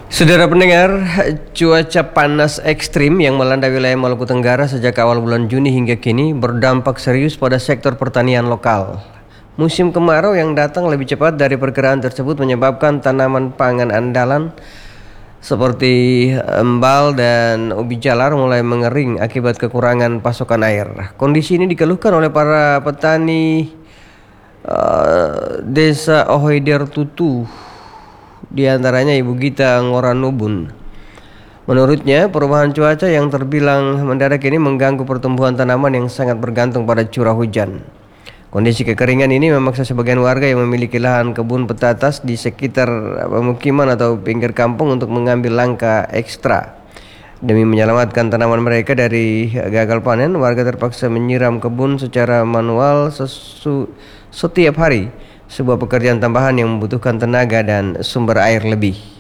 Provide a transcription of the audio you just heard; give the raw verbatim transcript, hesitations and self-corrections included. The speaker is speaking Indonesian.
Saudara pendengar, cuaca panas ekstrim yang melanda wilayah Maluku Tenggara sejak awal bulan Juni hingga kini berdampak serius pada sektor pertanian lokal. Musim kemarau yang datang lebih cepat dari perkiraan tersebut menyebabkan tanaman pangan andalan seperti embal dan ubi jalar mulai mengering akibat kekurangan pasokan air. Kondisi ini dikeluhkan oleh para petani uh, desa Ohoider Tutu, di antaranya Ibu Gita Ngoranubun. Menurutnya, perubahan cuaca yang terbilang mendadak ini mengganggu pertumbuhan tanaman yang sangat bergantung pada curah hujan. Kondisi kekeringan ini memaksa sebagian warga yang memiliki lahan kebun petatas di sekitar pemukiman atau pinggir kampung untuk mengambil langkah ekstra. Demi menyelamatkan tanaman mereka dari gagal panen, warga terpaksa menyiram kebun secara manual sesu, setiap hari. Sebuah pekerjaan tambahan yang membutuhkan tenaga dan sumber air lebih.